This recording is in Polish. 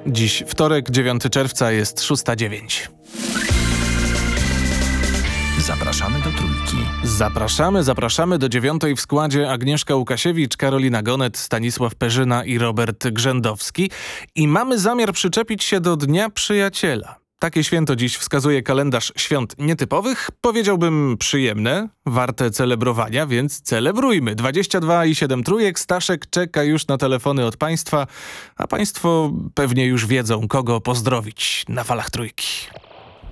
Dziś wtorek, 9 czerwca, jest 6:09. Zapraszamy do Trójki. Zapraszamy do 9 w składzie Agnieszka Łukasiewicz, Karolina Gonet, Stanisław Perzyna i Robert Grzędowski. I mamy zamiar przyczepić się do Dnia Przyjaciela. Takie święto dziś wskazuje kalendarz świąt nietypowych, powiedziałbym przyjemne, warte celebrowania, więc celebrujmy. 22,7 trójek, Staszek czeka już na telefony od Państwa, a Państwo pewnie już wiedzą, kogo pozdrowić na falach Trójki.